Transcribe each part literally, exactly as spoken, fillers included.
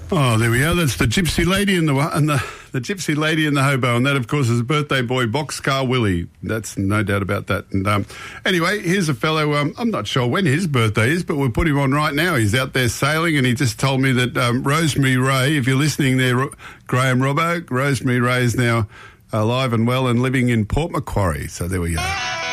Oh, there we are. That's the Gypsy Lady in the and the, the Gypsy Lady in the Hobo, and that, of course, is a birthday boy, Boxcar Willie. That's no doubt about that. And um, anyway, here's a fellow. Um, I'm not sure when his birthday is, but we'll put him on right now. He's out there sailing, and he just told me that um, Rosemary Ray, if you're listening there, Ro- Graham Robbo, Rosemary Ray is now alive and well and living in Port Macquarie. So there we go.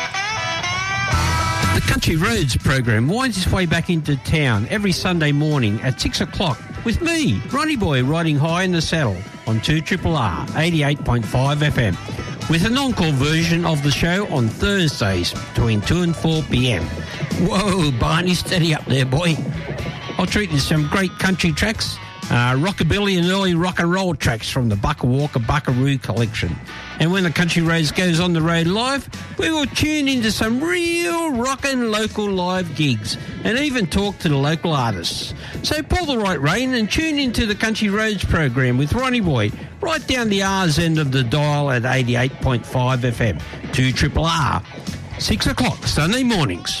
The Country Roads program winds its way back into town every Sunday morning at six o'clock with me, Ronnie Boy, riding high in the saddle on two R R R eighty-eight point five F M, with an encore version of the show on Thursdays between two and four p.m. Whoa, Barney, steady up there, boy. I'll treat you to some great country tracks, uh, rockabilly and early rock and roll tracks from the Bucka Walker Buckaroo collection. And when the Country Roads goes on the road live, we will tune into some real rockin' local live gigs and even talk to the local artists. So pull the right rein and tune into the Country Roads program with Ronnie Boy right down the R's end of the dial at eighty-eight point five F M, two R R R, six o'clock Sunday mornings.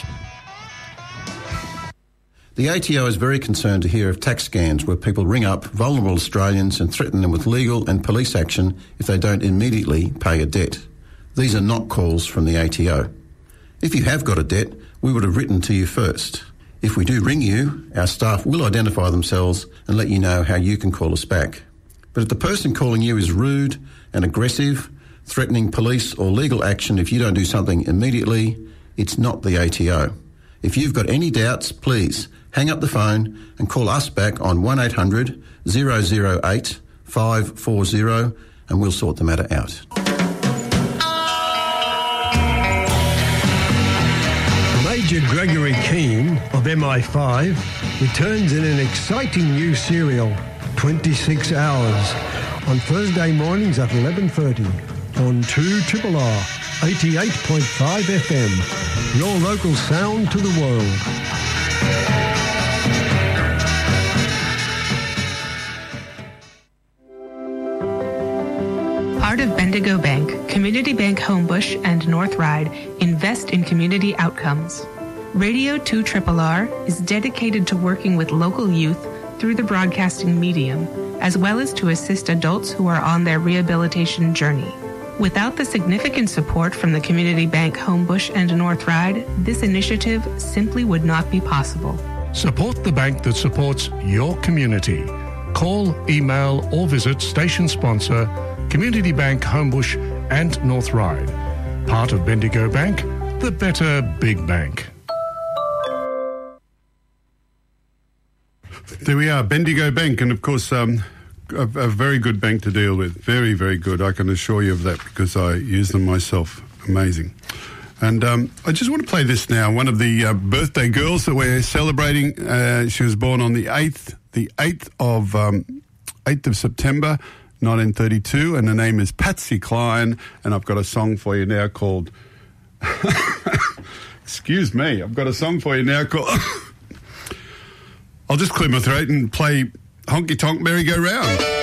The A T O is very concerned to hear of tax scams where people ring up vulnerable Australians and threaten them with legal and police action if they don't immediately pay a debt. These are not calls from the A T O. If you have got a debt, we would have written to you first. If we do ring you, our staff will identify themselves and let you know how you can call us back. But if the person calling you is rude and aggressive, threatening police or legal action if you don't do something immediately, it's not the A T O. If you've got any doubts, please hang up the phone and call us back on one eight hundred, zero zero eight, five four zero and we'll sort the matter out. Major Gregory Keane of M I five returns in an exciting new serial, twenty-six hours, on Thursday mornings at eleven thirty on two R R R eighty-eight point five F M, your local sound to the world. Part of Bendigo Bank, Community Bank Homebush and North Ryde invest in community outcomes. Radio two R R R is dedicated to working with local youth through the broadcasting medium, as well as to assist adults who are on their rehabilitation journey. Without the significant support from the Community Bank Homebush and North Ryde, this initiative simply would not be possible. Support the bank that supports your community. Call, email or visit station sponsor Community Bank Homebush and North Ryde. Part of Bendigo Bank, the better big bank. There we are, Bendigo Bank, and of course um, a, a very good bank to deal with. Very, very good. I can assure you of that because I use them myself. Amazing. And um, I just want to play this now. One of the uh, birthday girls that we're celebrating, uh, she was born on the eighth, the eighth of um, eighth of September, nineteen thirty-two, and her name is Patsy Cline. And I've got a song for you now called. Excuse me, I've got a song for you now called. I'll just clear my throat and play Honky Tonk Merry Go Round.